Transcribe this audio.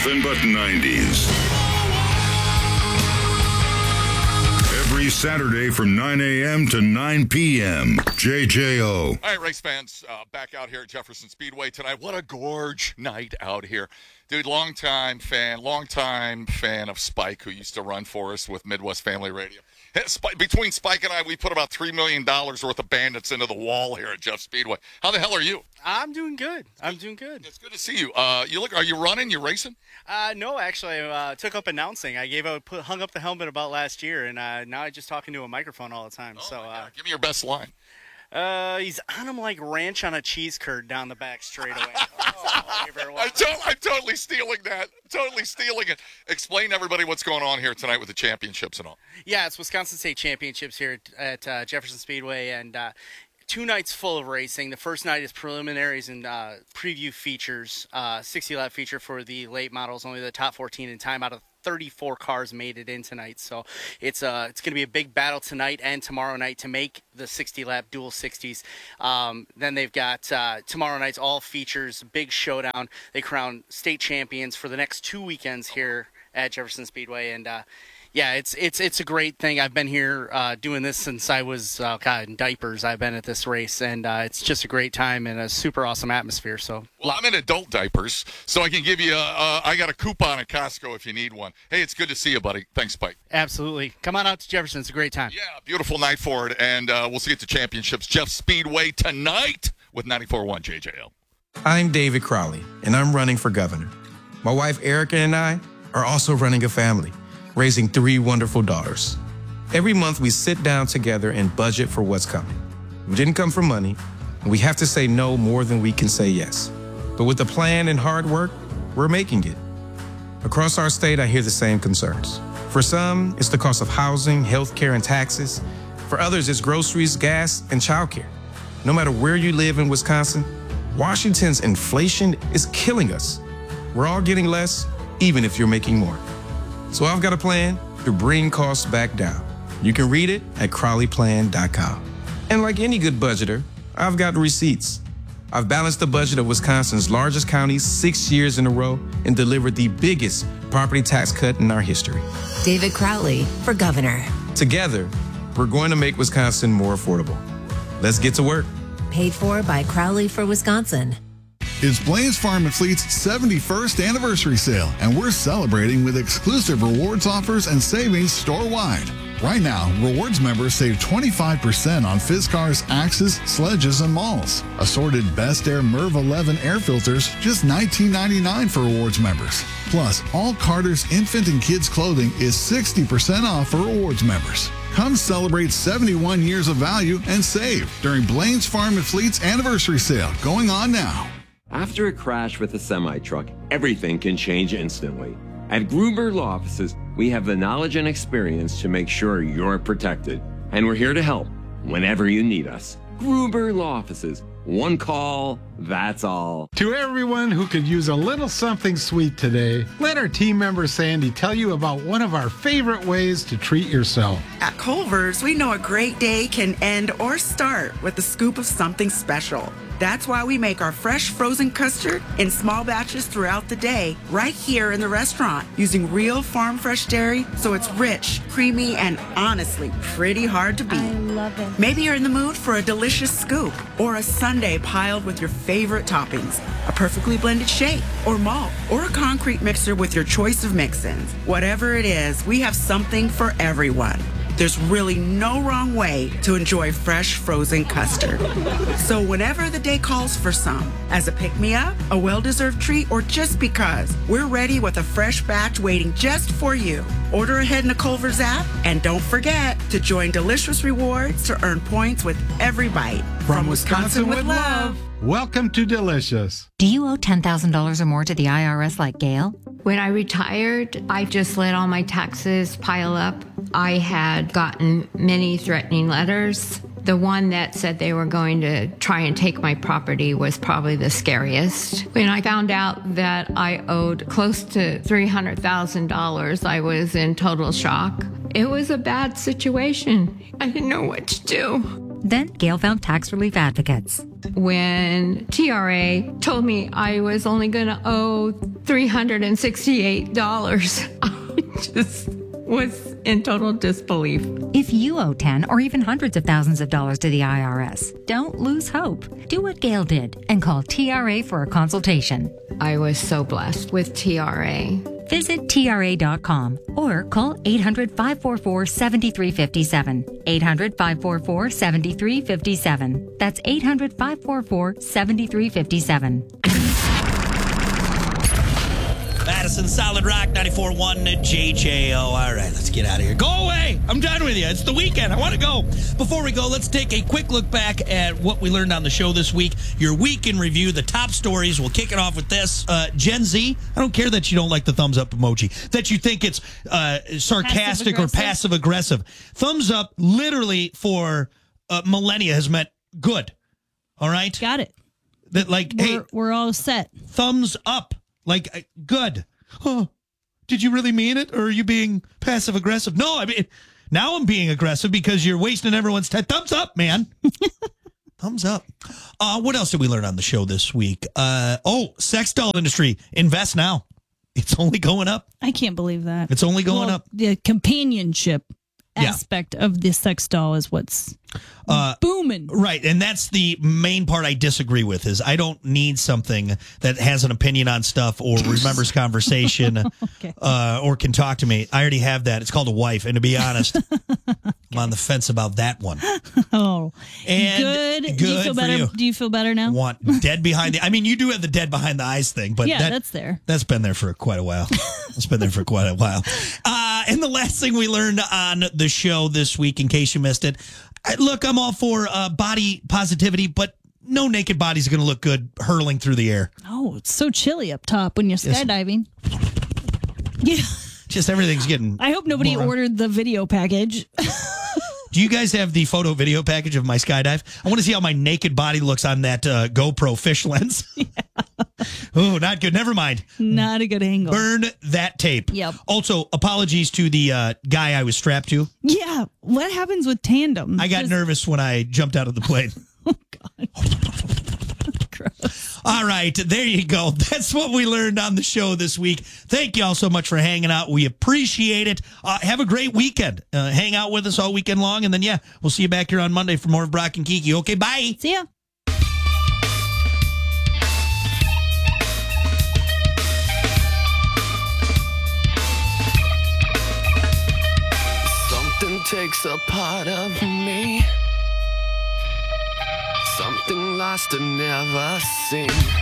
Nothing but 90s. Every Saturday from 9 a.m. to 9 p.m. JJO. All right, race fans, back out here at Jefferson Speedway tonight. What a gorge night out here. Dude, longtime fan of Spike, who used to run for us with Midwest Family Radio. Between Spike and I, we put about $3 million worth of bandits into the wall here at Jeff Speedway. How the hell are you? I'm doing good. It's good to see you. Are you running? You racing? No, actually, I took up announcing. I hung up the helmet about last year, and now I'm just talking to a microphone all the time. Give me your best line. He's on him like ranch on a cheese curd down the back straightaway. I'm totally stealing that. Totally stealing it. Explain to everybody what's going on here tonight with the championships and all. Yeah, it's Wisconsin State Championships here at Jefferson Speedway, and 2 nights full of racing. The first night is preliminaries and preview features, 60-lap feature for the late models, only the top 14 in time out of 34 cars made it in tonight. So it's going to be a big battle tonight and tomorrow night to make the 60-lap dual 60s. Then they've got tomorrow night's all features, big showdown. They crown state champions for the next 2 weekends here at Jefferson Speedway. And yeah, it's a great thing. I've been here doing this since I was in diapers. I've been at this race, and it's just a great time and a super awesome atmosphere. So, well, I'm in adult diapers, so I can give you I got a coupon at Costco if you need one. Hey, it's good to see you, buddy. Thanks, Spike. Absolutely. Come on out to Jefferson. It's a great time. Yeah, beautiful night for it, and we'll see you at the championships. Jeff Speedway tonight with 94.1 JJL. I'm David Crowley, and I'm running for governor. My wife Erica and I are also running a family, raising 3 wonderful daughters. Every month we sit down together and budget for what's coming. We didn't come for money, and we have to say no more than we can say yes. But with a plan and hard work, we're making it. Across our state, I hear the same concerns. For some, it's the cost of housing, healthcare, and taxes. For others, it's groceries, gas, and childcare. No matter where you live in Wisconsin, Washington's inflation is killing us. We're all getting less, even if you're making more. So I've got a plan to bring costs back down. You can read it at CrowleyPlan.com. And like any good budgeter, I've got receipts. I've balanced the budget of Wisconsin's largest counties 6 years in a row and delivered the biggest property tax cut in our history. David Crowley for governor. Together, we're going to make Wisconsin more affordable. Let's get to work. Paid for by Crowley for Wisconsin. It's Blain's Farm and Fleet's 71st anniversary sale, and we're celebrating with exclusive rewards offers and savings store-wide. Right now, rewards members save 25% on Fiskars, Axes, Sledges, and Malls. Assorted Best Air MERV 11 air filters, just $19.99 for rewards members. Plus, all Carter's infant and kids clothing is 60% off for rewards members. Come celebrate 71 years of value and save during Blain's Farm and Fleet's anniversary sale going on now. After a crash with a semi-truck, everything can change instantly. At Gruber Law Offices, we have the knowledge and experience to make sure you're protected. And we're here to help whenever you need us. Gruber Law Offices. One call, that's all. To everyone who could use a little something sweet today, let our team member Sandy tell you about one of our favorite ways to treat yourself. At Culver's, we know a great day can end or start with a scoop of something special. That's why we make our fresh frozen custard in small batches throughout the day, right here in the restaurant, using real farm fresh dairy, so it's rich, creamy, and honestly, pretty hard to beat. I love it. Maybe you're in the mood for a delicious scoop, or a sundae piled with your favorite toppings, a perfectly blended shake, or malt, or a concrete mixer with your choice of mix-ins. Whatever it is, we have something for everyone. There's really no wrong way to enjoy fresh frozen custard. So whenever the day calls for some, as a pick-me-up, a well-deserved treat, or just because, we're ready with a fresh batch waiting just for you. Order ahead in the Culver's app, and don't forget to join Delicious Rewards to earn points with every bite. From Wisconsin with love. Welcome to Delicious. Do you owe $10,000 or more to the IRS like Gail? When I retired, I just let all my taxes pile up. I had gotten many threatening letters. The one that said they were going to try and take my property was probably the scariest. When I found out that I owed close to $300,000, I was in total shock. It was a bad situation. I didn't know what to do. Then Gail found tax relief advocates. When TRA told me I was only going to owe $368, I just was in total disbelief. If you owe 10 or even hundreds of thousands of dollars to the IRS, don't lose hope. Do what Gail did and call TRA for a consultation. I was so blessed with TRA. Visit TRA.com or call 800-544-7357. 800-544-7357. That's 800-544-7357. Madison, Solid Rock, 94.1 JJO. All right, let's get out of here. Go away. I'm done with you. It's the weekend. I want to go. Before we go, let's take a quick look back at what we learned on the show this week. Your week in review, the top stories. We'll kick it off with this. Gen Z, I don't care that you don't like the thumbs up emoji, that you think it's sarcastic or passive-aggressive. Thumbs up literally for millennia has meant good. All right? Got it. That we're all set. Thumbs up. Like, good. Oh, did you really mean it? Or are you being passive aggressive? No, I mean, now I'm being aggressive because you're wasting everyone's time. Thumbs up, man. Thumbs up. What else did we learn on the show this week? Sex doll industry. Invest now. It's only going up. I can't believe that. It's only going up. The companionship aspect of the sex doll is what's booming. Right, and that's the main part I disagree with is I don't need something that has an opinion on stuff or remembers conversation or can talk to me. I already have that. It's called a wife, and to be honest, I'm on the fence about that one. Oh, and good. Do you feel better? You. Do you feel better now? Want dead behind the? I mean, you do have the dead behind the eyes thing, but that's there. That's been there for quite a while. It's been there for quite a while. And the last thing we learned on the show this week, in case you missed it, look, I'm all for body positivity, but no naked body's going to look good hurling through the air. Oh, it's so chilly up top when you're skydiving. Yeah. Just everything's getting. I hope nobody ordered the video package. Do you guys have the photo video package of my skydive? I want to see how my naked body looks on that GoPro fish lens. Yeah. Oh, not good. Never mind. Not a good angle. Burn that tape. Yep. Also, apologies to the guy I was strapped to. Yeah. What happens with tandem? I got nervous when I jumped out of the plane. Oh, God. Gross. All right, there you go. That's what we learned on the show this week. Thank you all so much for hanging out. We appreciate it. Have a great weekend. Hang out with us all weekend long, and then, we'll see you back here on Monday for more of Brock and Kiki. Okay, bye. See ya. Something takes a part of me. Something lost and never seen.